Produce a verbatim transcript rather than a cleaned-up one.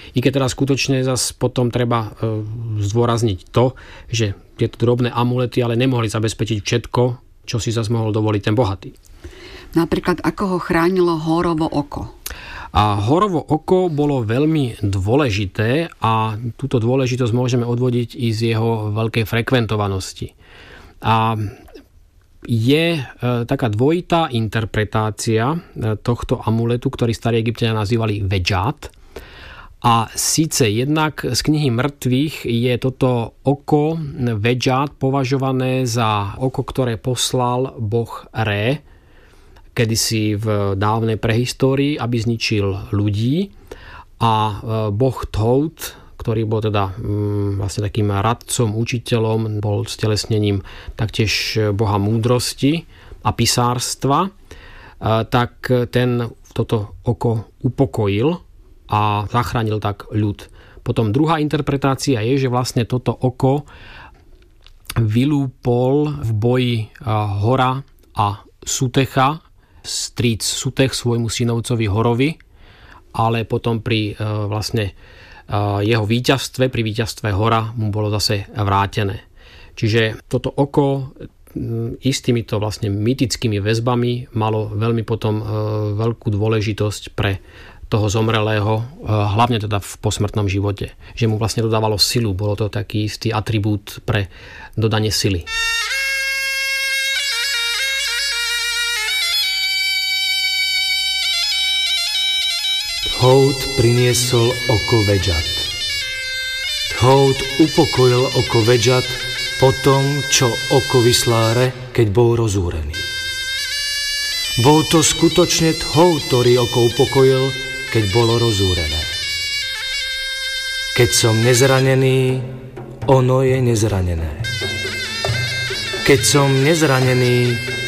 I keď teda skutočne zase potom treba zdôrazniť to, že tieto drobné amulety ale nemohli zabezpečiť všetko, čo si zase mohol dovoliť ten bohatý. Napríklad ako ho chránilo horovo oko? A horovo oko bolo veľmi dôležité a túto dôležitosť môžeme odvodiť i z jeho veľkej frekventovanosti. A je e, taká dvojitá interpretácia e, tohto amuletu, ktorý starí Egypťania nazývali vedžát. A síce jednak z knihy mŕtvych je toto oko vedžát považované za oko, ktoré poslal boh Ré, kedysi v dávnej prehistórii, aby zničil ľudí, a boh Thoth, ktorý bol teda vlastne takým radcom, učiteľom, bol stelesnením taktiež boha múdrosti a pisárstva, tak ten toto oko upokojil a zachránil tak ľud. Potom druhá interpretácia je, že vlastne toto oko vylúpol v boji Hora a Sutecha, strýc Sutech svojmu synovcovi Horovi, ale potom pri vlastne jeho víťazstve, pri víťazstve Hora mu bolo zase vrátené. Čiže toto oko i s týmito vlastne mytickými väzbami malo veľmi potom veľkú dôležitosť pre toho zomrelého, hlavne teda v posmrtnom živote. Že mu vlastne dodávalo silu, bolo to taký istý atribút pre dodanie sily. Thoth priniesol oko vedžat. Thoth upokojil oko vedžat po tom, čo oko Vysláre, keď bol rozúrený. Bol to skutočne Thoth, ktorý oko upokojil, keď bolo rozúrené. Keď som nezranený, ono je nezranené. Keď som nezranený,